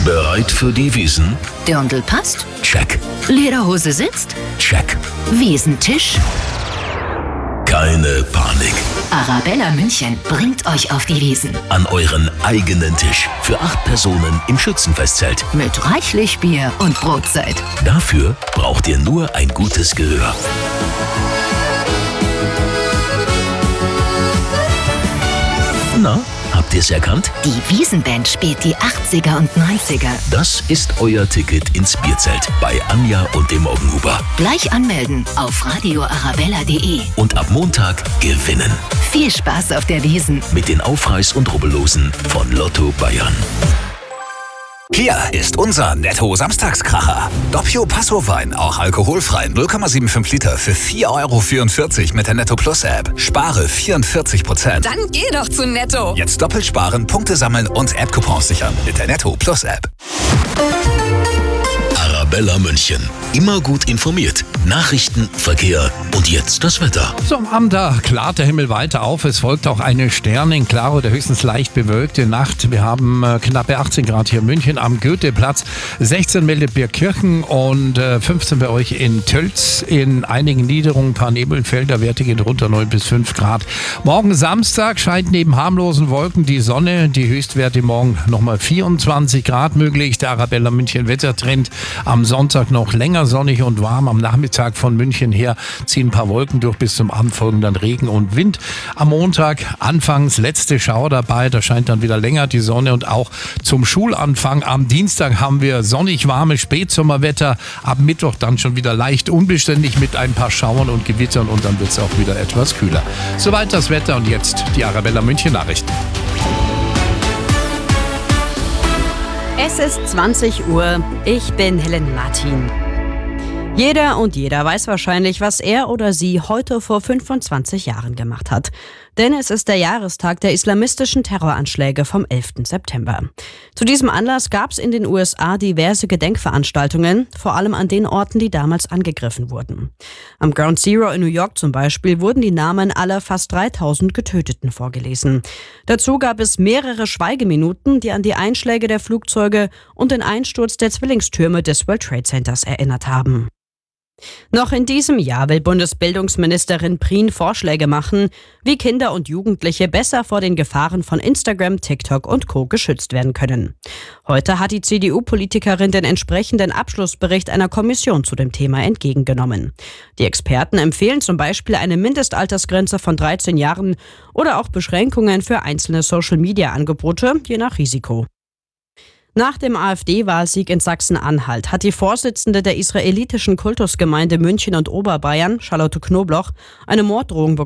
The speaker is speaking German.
Bereit für die Wiesn? Dirndl passt? Check. Lederhose sitzt? Check. Wiesentisch? Keine Panik. Arabella München bringt euch auf die Wiesn. An euren eigenen Tisch. Für 8 Personen im Schützenfestzelt. Mit reichlich Bier und Brotzeit. Dafür braucht ihr nur ein gutes Gehör. Na, habt ihr es erkannt? Die Wiesenband spielt die 80er und 90er. Das ist euer Ticket ins Bierzelt bei Anja und dem Morgenhuber. Gleich anmelden auf radioarabella.de. Und ab Montag gewinnen. Viel Spaß auf der Wiesn. Mit den Aufreiß- und Rubbellosen von Lotto Bayern. Hier ist unser Netto-Samstagskracher. Doppio Passo-Wein, auch alkoholfrei, 0,75 Liter für 4,44 € mit der Netto Plus App. Spare 44%. Dann geh doch zu Netto. Jetzt doppelt sparen, Punkte sammeln und App-Coupons sichern mit der Netto Plus App. Arabella München. Immer gut informiert. Nachrichten, Verkehr und jetzt das Wetter. So, am Abend da klart der Himmel weiter auf. Es folgt auch eine sternenklare oder höchstens leicht bewölkte Nacht. Wir haben knappe 18 Grad hier in München am Goetheplatz, 16 Meldebirgkirchen und 15 bei euch in Tölz. In einigen Niederungen ein paar Nebelfelder, Werte gehen runter 9 bis 5 Grad. Morgen Samstag scheint neben harmlosen Wolken die Sonne. Die Höchstwerte morgen nochmal 24 Grad möglich. Der Arabella München Wettertrend am Sonntag noch länger sonnig und warm. Am Nachmittag von München her ziehen ein paar Wolken durch, bis zum Abend folgen dann Regen und Wind. Am Montag anfangs letzte Schauer dabei, da scheint dann wieder länger die Sonne und auch zum Schulanfang am Dienstag haben wir sonnig warmes Spätsommerwetter. Ab Mittwoch dann schon wieder leicht unbeständig mit ein paar Schauern und Gewittern und dann wird es auch wieder etwas kühler. Soweit das Wetter und jetzt die Arabella München Nachrichten. Es ist 20 Uhr. Ich bin Helen Martin. Jeder und jeder weiß wahrscheinlich, was er oder sie heute vor 25 Jahren gemacht hat. Denn es ist der Jahrestag der islamistischen Terroranschläge vom 11. September. Zu diesem Anlass gab es in den USA diverse Gedenkveranstaltungen, vor allem an den Orten, die damals angegriffen wurden. Am Ground Zero in New York zum Beispiel wurden die Namen aller fast 3000 Getöteten vorgelesen. Dazu gab es mehrere Schweigeminuten, die an die Einschläge der Flugzeuge und den Einsturz der Zwillingstürme des World Trade Centers erinnert haben. Noch in diesem Jahr will Bundesbildungsministerin Prien Vorschläge machen, wie Kinder und Jugendliche besser vor den Gefahren von Instagram, TikTok und Co. geschützt werden können. Heute hat die CDU-Politikerin den entsprechenden Abschlussbericht einer Kommission zu dem Thema entgegengenommen. Die Experten empfehlen zum Beispiel eine Mindestaltersgrenze von 13 Jahren oder auch Beschränkungen für einzelne Social-Media-Angebote, je nach Risiko. Nach dem AfD-Wahlsieg in Sachsen-Anhalt hat die Vorsitzende der israelitischen Kultusgemeinde München und Oberbayern, Charlotte Knobloch, eine Morddrohung bekommen.